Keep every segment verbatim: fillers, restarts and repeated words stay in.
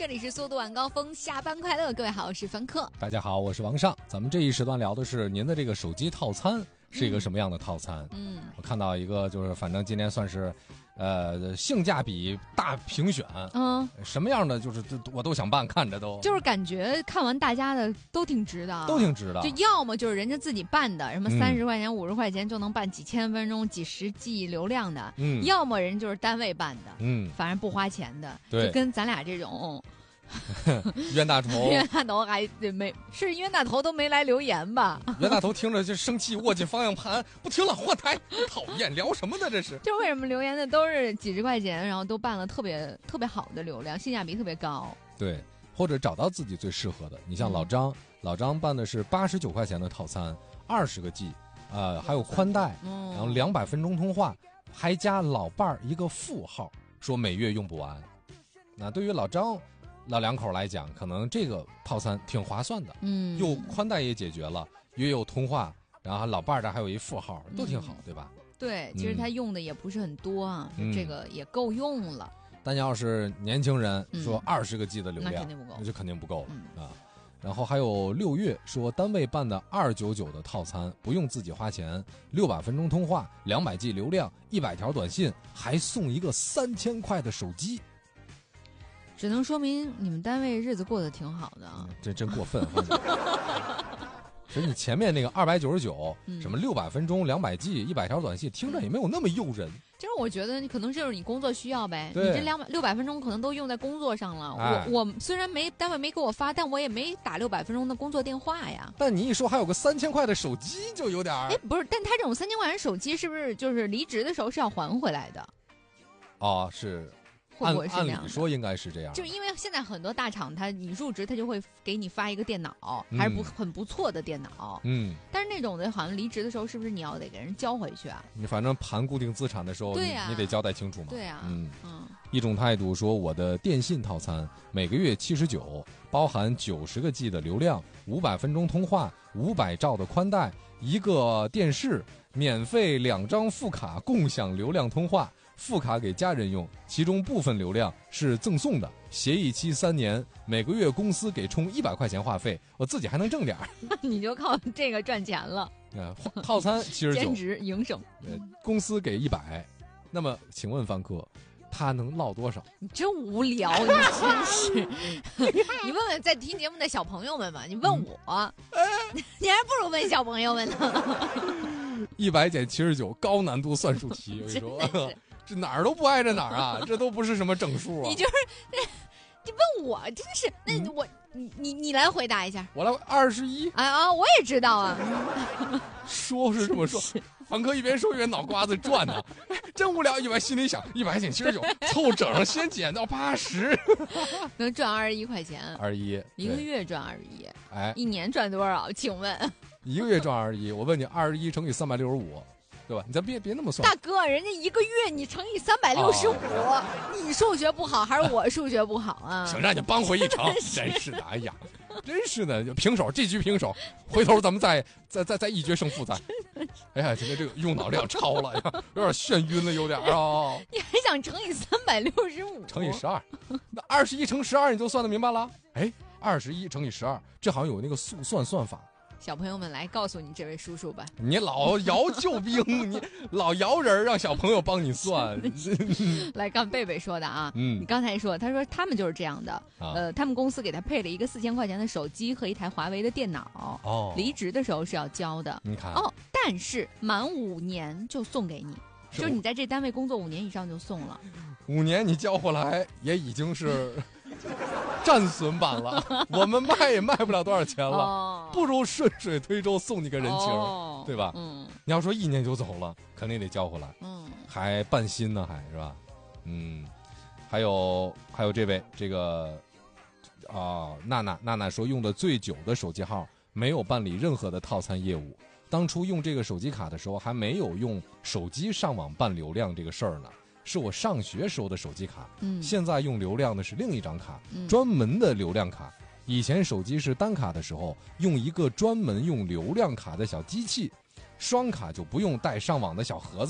这里是速度晚高峰，下班快乐。各位好，我是凡客。 大家好，我是王尚。咱们这一时段聊的是您的这个手机套餐是一个什么样的套餐？嗯，我看到一个，就是反正今天算是，呃，性价比大评选。嗯，什么样的就是我都想办，看着都就是感觉看完大家的都挺值的， 都挺值的。 就要么就是人家自己办的，什么三十块钱、五十块钱就能办几千分钟、几十 G 流量的，嗯，要么人就是单位办的，嗯，反正不花钱的， 对， 就跟咱俩这种。 冤大头， 冤大头还没是冤大头都没来留言吧？ 冤大头听着就生气，握紧方向盘，不听了，换台。讨厌，聊什么呢？这是。 就为什么留言的都是几十块钱，然后都办了特别特别好的流量，性价比特别高。 对，或者找到自己最适合的。你像老张，嗯、老张办的是八十九块钱的套餐，二十个 G， 呃，还有宽带，嗯、然后两百分钟通话，还加老伴儿一个副号，说每月用不完。那对于老张。老两口来讲，可能这个套餐挺划算的，嗯，又宽带也解决了，也有通话，然后老伴儿这还有一副号，都挺好，嗯、对吧？ 对，其实他用的也不是很多啊，嗯、这个也够用了。 但要是年轻人说二十个 G 的流量， 嗯、那肯定不够， 那就肯定不够了、嗯、啊。然后还有六月说单位办的二九九的套餐，不用自己花钱，六百分钟通话，两百 G 流量，一百条短信，还送一个三千块的手机。 只能说明你们单位日子过得挺好的啊！ 嗯、这真过分。所以你前面那个二百九十九，什么六百分钟、两百 G、一百条短信，听着也没有那么诱人。 就是我觉得你可能就是你工作需要呗，你这两百六百分钟可能都用在工作上了。哎、我我虽然没单位没给我发，但我也没打六百分钟的工作电话呀。 但你一说还有个三千块的手机，就有点儿…… 哎，不是，但他这种三千块钱手机是不是就是离职的时候是要还回来的？ 哦，是。 会不会是这样？ 按理说应该是这样， 就是因为现在很多大厂，他你入职他就会给你发一个电脑，嗯、还是不很不错的电脑。嗯，但是那种的，好像离职的时候是不是你要得给人交回去啊？ 你反正盘固定资产的时候， 对呀、啊， 你得交代清楚嘛。 对呀、啊，嗯嗯。 一种态度说，我的电信套餐每个月七十九，包含九十个 G 的流量，五百分钟通话，五百兆的宽带，一个电视，免费两张副卡共享流量通话。副卡给家人用，其中部分流量是赠送的，协议期三年，每个月公司给充一百块钱话费，我自己还能挣点儿。 你就靠这个赚钱了。 呃，套餐七十九， 兼职营生。 呃，公司给一百，那么请问范哥，他能落多少？ 你真无聊，你真是。你问问在听节目的小朋友们吧，你问我，嗯、你还不如问小朋友们呢。 一百减七十九，高难度算术题，我跟你说。这哪儿都不挨着哪儿啊！这都不是什么整数啊！ 你就是，你问我真是，那我、嗯、你你你来回答一下。 我来二十一。 哎啊，我也知道啊。 说是这么说，凡哥一边说一边脑瓜子转呢，真无聊。一百心里想，一百减七十九，凑整上先减到八十， 能赚二十一块钱。 二十一， 一个月赚二十一， 哎， 一年赚多少？请问？ 一个月赚二十一，我问你，二十一乘以三百六十五。对吧？你咱别别那么算， 大哥，人家一个月你乘以三百六十五，你数学不好还是我数学不好啊？ 行，让你扳回一城，真是的，哎呀，真是的，平手，这局平手，回头咱们再再再再一决胜负再。哎呀，今天这个用脑量超了呀，有点眩晕了，有点啊、哦。 你还想乘以三百六十五？ 乘以十二，那二十一乘十二你就算得明白了？哎，二十一乘以十二，这好像有那个速算算法。 小朋友们来告诉你这位叔叔吧， 你老摇救兵，你老摇人让小朋友帮你算。 来看贝贝说的啊，嗯，你刚才说，他说他们就是这样的，啊、呃，他们公司给他配了一个四千块钱的手机和一台华为的电脑，哦，离职的时候是要交的， 你看， 哦，但是满五年就送给你，就是你在这单位工作五年以上就送了， 五年你交回来也已经是。战损版了，我们卖也卖不了多少钱了，哦、不如顺水推舟送你个人情，哦、对吧？嗯，你要说一年就走了，肯定得交回来，嗯，还半薪呢，还是吧？嗯，还有还有这位这个啊，娜娜娜娜说用的最久的手机号没有办理任何的套餐业务，当初用这个手机卡的时候还没有用手机上网办流量这个事儿呢。是我上学时候的手机卡，嗯，现在用流量的是另一张卡，嗯、专门的流量卡。以前手机是单卡的时候，用一个专门用流量卡的小机器，双卡就不用带上网的小盒子了。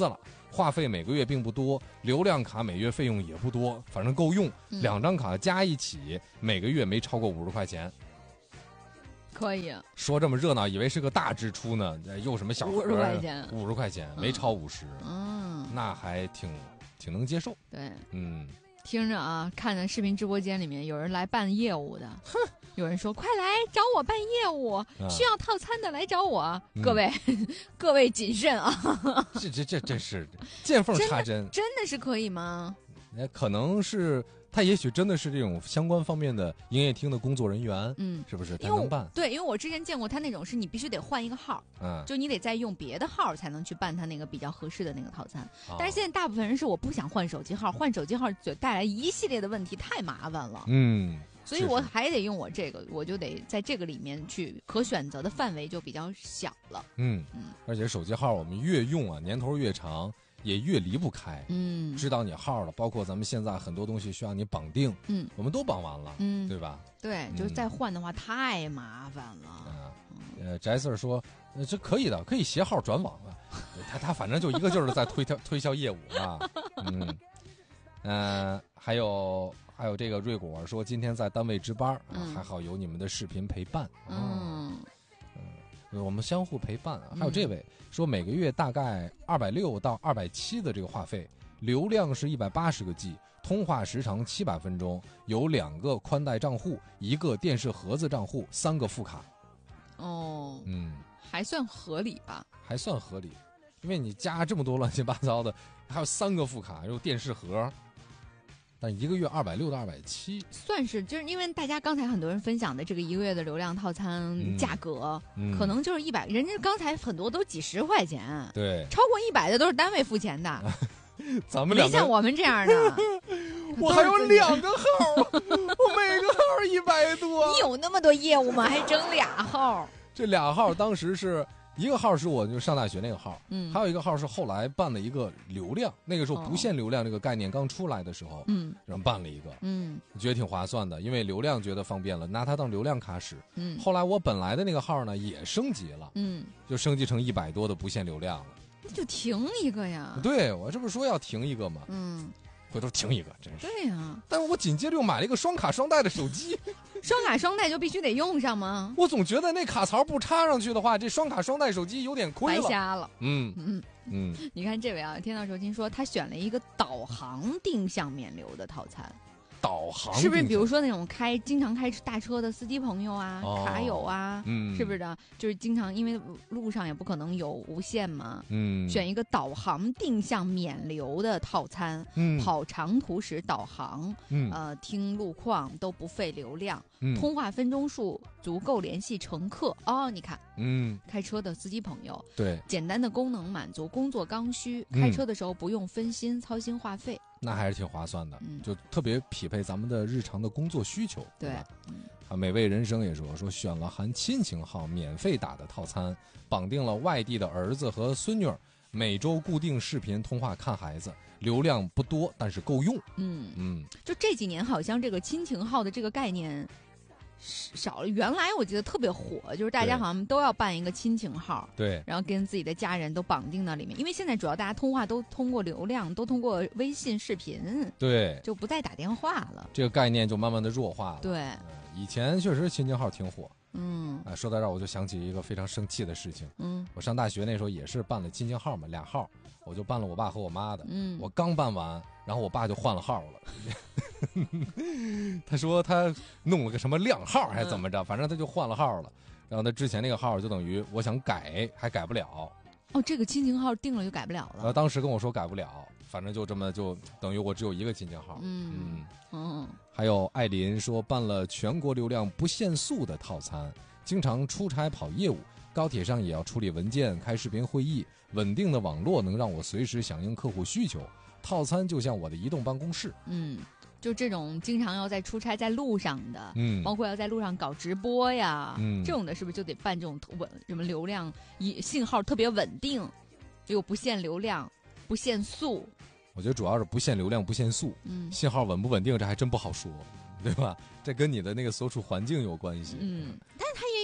话费每个月并不多，流量卡每月费用也不多，反正够用。嗯、两张卡加一起，每个月没超过五十块钱。 可以说这么热闹，以为是个大支出呢，又什么小五十块钱， 五十块钱没超五十，嗯，那还挺挺能接受。 对， 嗯， 听着啊，看着视频直播间里面有人来办业务的，哼，有人说快来找我办业务，啊、需要套餐的来找我，嗯、各位各位谨慎啊！ 这这这真是见缝插针， 真的是可以吗？ 那可能是。他也许真的是这种相关方面的营业厅的工作人员，嗯，是不是？他能办？ 对，因为我之前见过他那种，是你必须得换一个号，嗯，就你得再用别的号才能去办他那个比较合适的那个套餐。哦、但是现在大部分人是我不想换手机号，换手机号就带来一系列的问题，太麻烦了。嗯，所以我还得用我这个，我就得在这个里面去可选择的范围就比较小了。 嗯嗯，而且手机号我们越用啊，年头越长。也越离不开，嗯，知道你号了，包括咱们现在很多东西需要你绑定，嗯，我们都绑完了，嗯，对吧？ 对，就是再换的话、嗯、太麻烦了。 嗯、呃，翟 Sir 说，呃，这可以的，可以携号转网啊。他他反正就一个劲儿的在推销推销业务啊。嗯，呃，还有还有这个瑞果说，今天在单位值班，嗯、还好有你们的视频陪伴。嗯。嗯，我们相互陪伴啊。还有这位、嗯、说，每个月大概二百六到二百七的这个话费，流量是一百八十个 G， 通话时长七百分钟，有两个宽带账户，一个电视盒子账户，三个副卡。 哦，嗯，还算合理吧？ 还算合理，因为你加这么多乱七八糟的，还有三个副卡，有电视盒。但一个月二百六到二百七， 算是就是因为大家刚才很多人分享的这个一个月的流量套餐价格，嗯嗯、可能就是一百，人家刚才很多都几十块钱， 对， 超过一百的都是单位付钱的， 咱们两个没像我们这样的， 我还有两个号，我每个号一百多， 你有那么多业务吗？还整俩号？ 这俩号当时是。一个号是我就上大学那个号，嗯，还有一个号是后来办了一个流量，那个时候不限流量这个概念刚出来的时候，嗯，然后办了一个，嗯，觉得挺划算的，因为流量觉得方便了，拿它当流量卡使，嗯，后来我本来的那个号呢也升级了，嗯，就升级成一百多的不限流量了， 那就停一个呀， 对我这不是说要停一个吗？嗯。回头停一个，真是。 对呀、啊， 但我紧接着又买了一个双卡双待的手机。 双卡双待就必须得用上吗？ 我总觉得那卡槽不插上去的话，这双卡双待手机有点亏了， 白瞎了。 嗯嗯嗯。你看这位啊，天道酬金说他选了一个导航定向免流的套餐。 导航是不是？比如说那种开经常开大车的司机朋友啊，哦、卡友啊，嗯，是不是的？就是经常因为路上也不可能有无线嘛，嗯，选一个导航定向免流的套餐，嗯，跑长途时导航，嗯，呃，听路况都不费流量，嗯，通话分钟数足够联系乘客。哦，你看，嗯，开车的司机朋友， 对， 简单的功能满足工作刚需，开车的时候不用分心操心话费。 那还是挺划算的，嗯、就特别匹配咱们的日常的工作需求， 对吧？嗯、啊，美味人生也说说选了含亲情号免费打的套餐，绑定了外地的儿子和孙女儿，每周固定视频通话看孩子，流量不多，但是够用。 嗯嗯，就这几年好像这个亲情号的这个概念少了，原来我记得特别火，就是大家好像都要办一个亲情号， 对， 然后跟自己的家人都绑定到里面，因为现在主要大家通话都通过流量，都通过微信视频， 对， 就不再打电话了， 这个概念就慢慢的弱化了。 对， 嗯、以前确实亲情号挺火，嗯，啊，说到这儿我就想起一个非常生气的事情，嗯，我上大学那时候也是办了亲情号嘛，俩号，我就办了我爸和我妈的，嗯，我刚办完，然后我爸就换了号了。他说他弄了个什么靓号还是怎么着、嗯、反正他就换了号了，然后他之前那个号就等于我想改还改不了。 哦，这个亲情号定了就改不了了。 然后当时跟我说改不了，反正就这么就等于我只有一个亲情号。嗯嗯嗯。还有艾琳说办了全国流量不限速的套餐，经常出差跑业务，高铁上也要处理文件开视频会议，稳定的网络能让我随时响应客户需求，套餐就像我的移动办公室。 嗯，就这种经常要在出差在路上的，嗯，包括要在路上搞直播呀，嗯，这种的是不是就得办这种稳什么流量一信号特别稳定，又不限流量不限速？ 我觉得主要是不限流量不限速，嗯，信号稳不稳定这还真不好说，对吧？这跟你的那个所处环境有关系。 嗯，但是它也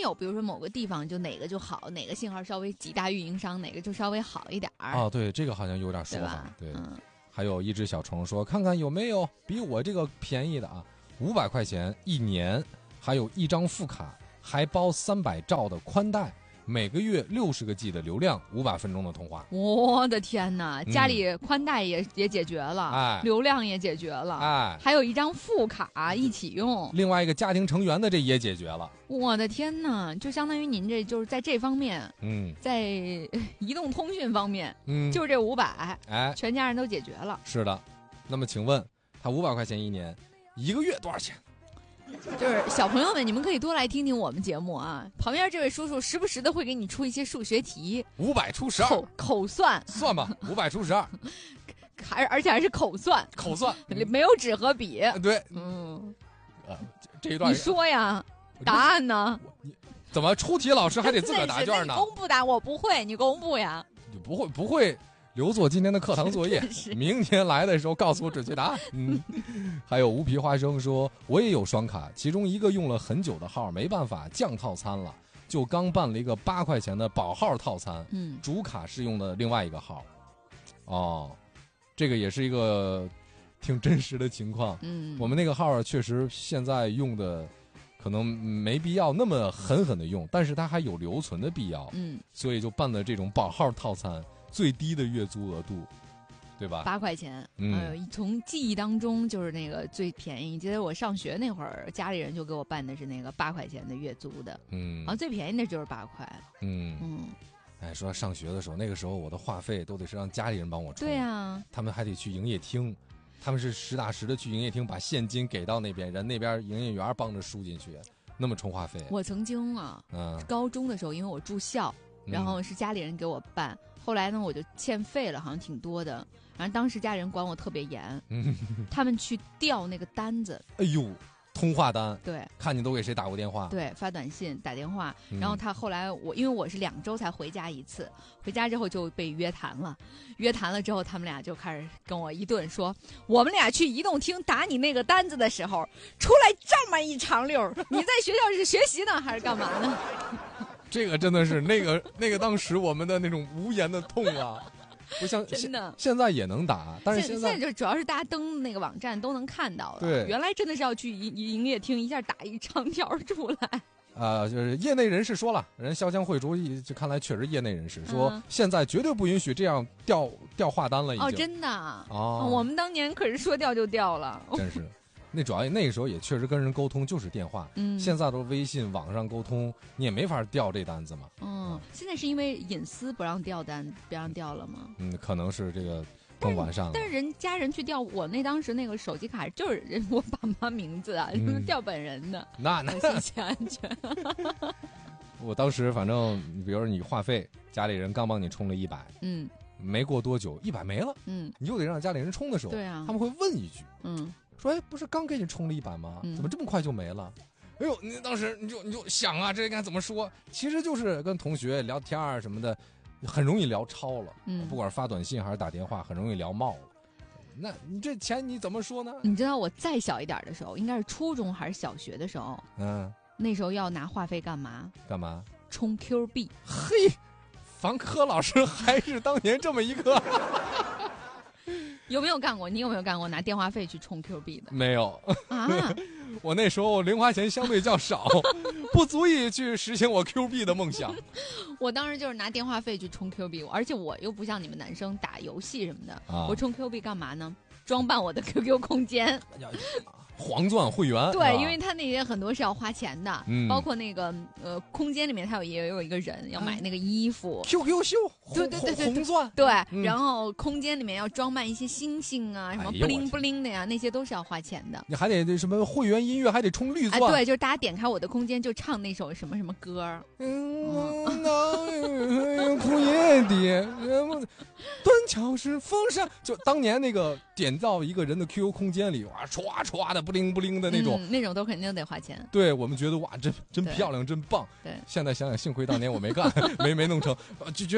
有，比如说某个地方就哪个就好，哪个信号稍微几大运营商哪个就稍微好一点儿。 哦，对，这个好像有点说法。对，对嗯、还有一只小虫说，看看有没有比我这个便宜的啊，五百块钱一年，还有一张副卡，还包三百兆的宽带。每个月六十个 G 的流量，五百分钟的通话。 我的天哪！家里宽带也、嗯、也解决了，哎，流量也解决了，哎，还有一张副卡一起用。 另外一个家庭成员的这也解决了。 我的天哪！就相当于您这就是在这方面，嗯，在移动通讯方面，嗯，就是这五百，哎，全家人都解决了。 是的。那么请问，他五百块钱一年，一个月多少钱？ 就是小朋友们，你们可以多来听听我们节目啊！旁边这位叔叔时不时的会给你出一些数学题， 五百除十二， 口口算， 算吧，五百除十二， 还而且还是口算， 口算， 没有纸和笔。 对，嗯，啊，这一段你说呀，答案呢？ 怎么出题老师还得自个儿答卷呢？ 公布答，我不会，你公布呀。 你不会不会。留作今天的课堂作业，明天来的时候告诉我准确答案。嗯，还有无皮花生说，我也有双卡，其中一个用了很久的号，没办法降套餐了，就刚办了一个八块钱的保号套餐，嗯，主卡是用的另外一个号。哦，这个也是一个挺真实的情况。嗯，我们那个号确实现在用的可能没必要那么狠狠的用，但是它还有留存的必要。嗯，所以就办了这种保号套餐。最低的月租额度，对吧？ 八块钱。嗯、呃，从记忆当中就是那个最便宜。记得我上学那会儿，家里人就给我办的是那个八块钱的月租的。嗯，啊，最便宜的就是八块。嗯嗯， 哎，说上学的时候，那个时候我的话费都得是让家里人帮我充。 对啊， 他们还得去营业厅，他们是实打实的去营业厅把现金给到那边，人那边营业员帮着输进去，那么充话费。 我曾经啊，嗯，高中的时候，因为我住校，然后是家里人给我办。后来呢，我就欠费了，好像挺多的。然后当时家人管我特别严，嗯、他们去调那个单子。 哎呦，通话单。 对， 看你都给谁打过电话？ 对，发短信、打电话。嗯、然后他后来我，因为我是两周才回家一次，回家之后就被约谈了。约谈了之后，他们俩就开始跟我一顿说：我们俩去移动厅打你那个单子的时候，出来这么一长溜，你在学校是学习呢，还是干嘛呢？ 这个真的是那个那个当时我们的那种无言的痛啊！不像真的现在也能打，但是现在现在就主要是大家登那个网站都能看到了。 对， 原来真的是要去营营业厅一下打一长条出来。 啊、呃，就是业内人士说了，人潇湘汇珠就看来确实业内人士说，嗯、现在绝对不允许这样调调话单了。已经哦，真的哦，我们当年可是说调就调了， 真是。那主要那个时候也确实跟人沟通就是电话，嗯，现在都是微信网上沟通，你也没法调这单子嘛。 嗯，现在是因为隐私不让调单，不让调了吗？ 嗯，可能是这个更完善了。 但是人家人去调，我那当时那个手机卡就是人我爸妈名字啊，嗯、调本人的， 那那信息安全。 我当时反正，比如说你话费，家里人刚帮你充了一百，嗯，没过多久一百没了，嗯，你又得让家里人充的时候， 对啊， 他们会问一句，嗯。说哎，不是刚给你充了一百吗？怎么这么快就没了？哎呦，你当时你就你就想啊，这该怎么说？其实就是跟同学聊天啊什么的，很容易聊超了。嗯，不管是发短信还是打电话，很容易聊冒了。那你这钱你怎么说呢？ 你知道我再小一点的时候，应该是初中还是小学的时候？嗯，那时候要拿话费干嘛？ 干嘛？ 充 Q 币。 嘿，房科老师还是当年这么一个。 有没有干过？你有没有干过拿电话费去充 Q 币的？ 没有啊！我那时候零花钱相对较少，不足以去实现我 Q 币的梦想。 我当时就是拿电话费去充 Q 币，而且我又不像你们男生打游戏什么的，啊、我充 Q 币干嘛呢？装扮我的 Q Q 空间。 黄钻会员， 对，因为他那些很多是要花钱的，嗯、包括那个呃空间里面，他有也有一个人要买那个衣服 ，Q Q 秀， 对对对对， 红钻， 对，嗯、然后空间里面要装扮一些星星啊，什么不灵不灵的呀，那些都是要花钱的。 你还得什么会员音乐，还得充绿钻， 啊、对，就是大家点开我的空间就唱那首什么什么歌，嗯， 枯叶的，断桥是风扇，就当年那个点到一个人的 Q Q 空间里，哇，唰唰的不灵不灵的那种、 嗯，那种都肯定得花钱。 对我们觉得哇，真真漂亮，真棒。 对， 现在想想，幸亏当年我没干，没没弄成，就觉得当时就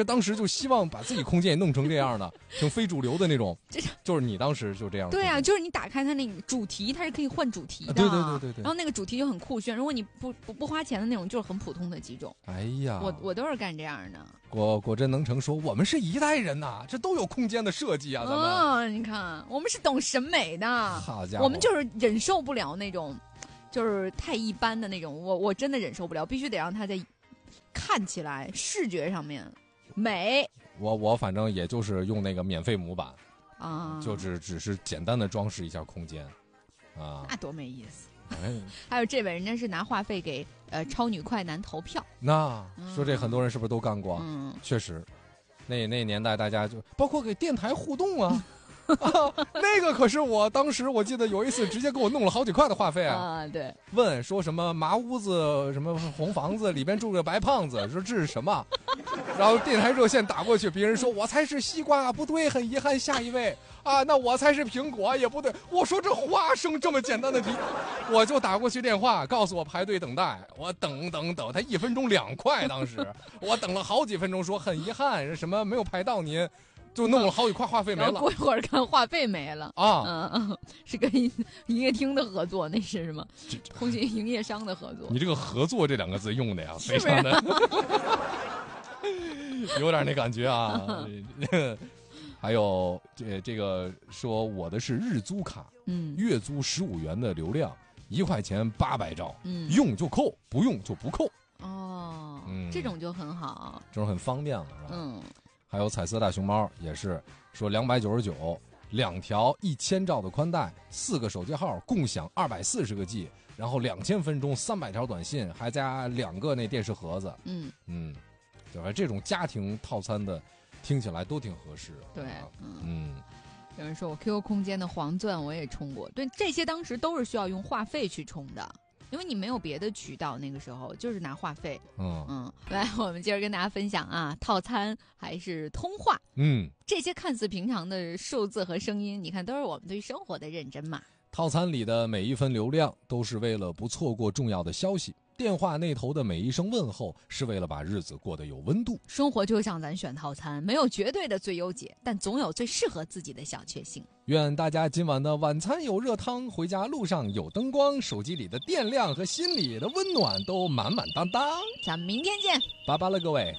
就希望把自己空间也弄成这样的，挺非主流的那种。就是你当时就这样。 对啊，就是你打开它那个主题，它是可以换主题的。 对对对对对。 然后那个主题就很酷炫，如果你不不不花钱的那种，就是很普通的几种。 哎呀， 我我都是干这样的。 果果真能成说，我们是一代人呐、啊，这都有空间的设计啊，咱们。 嗯，你看，我们是懂审美的。 好家伙， 我们就是忍受不了那种，就是太一般的那种。我我真的忍受不了，必须得让它在看起来视觉上面美。 我我反正也就是用那个免费模板啊， 就只只是简单的装饰一下空间啊， 那多没意思。 哎， 还有这位人家是拿话费给呃超女快男投票， 那、嗯、说这很多人是不是都干过？ 嗯， 确实，那那年代大家就包括给电台互动啊。啊，那个可是我当时我记得有一次直接给我弄了好几块的话费啊！ 啊，对， 问说什么麻屋子什么红房子里边住个白胖子，说这是什么？然后电台热线打过去，别人说我才是西瓜，不对，很遗憾，下一位啊，那我才是苹果，也不对。我说这花生这么简单的题，我就打过去电话，告诉我排队等待，我等等等，他一分钟两块，当时我等了好几分钟，说很遗憾，什么没有排到您。就弄了好几块话费没了， 过一会儿看话费没了啊， 嗯嗯，是跟营业厅的合作，那是什么？通信营业商的合作。 你这个合作这两个字用的呀，非常的有点那感觉啊。还有这这个说我的是日租卡，嗯，月租十五元的流量，一块钱八百兆，嗯，用就扣，不用就不扣。 哦，嗯，这种就很好， 这种很方便了，是吧？ 嗯。 还有彩色大熊猫也是说两百九十九，两条一千兆的宽带，四个手机号共享二百四十个 G， 然后两千分钟三百条短信，还加两个那电视盒子。嗯嗯，就是这种家庭套餐的，听起来都挺合适。 对， 嗯。嗯有人说我 Q Q 空间的黄钻我也充过，对，这些当时都是需要用话费去充的。因为你没有别的渠道，那个时候就是拿话费。嗯嗯，来，我们接着跟大家分享啊，套餐还是通话？嗯，这些看似平常的数字和声音，你看都是我们对生活的认真嘛。 套餐里的每一分流量都是为了不错过重要的消息，电话那头的每一声问候是为了把日子过得有温度。 生活就像咱选套餐，没有绝对的最优解，但总有最适合自己的小确幸。 愿大家今晚的晚餐有热汤，回家路上有灯光，手机里的电量和心里的温暖都满满当当。 咱们明天见， 拜拜了各位。